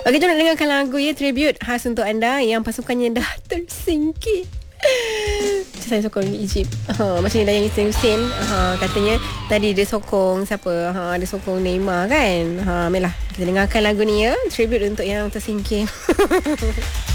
Okey, jom nak dengarkan lagu ya, tribute khas untuk anda yang pasukannya dah tersingkir. Saya sokong Egypt. Macam ni Dayang Hussein katanya tadi dia sokong siapa? Dia sokong Neymar kan. Melah kita dengarkan lagu ni ya, tribute untuk yang tersingkir.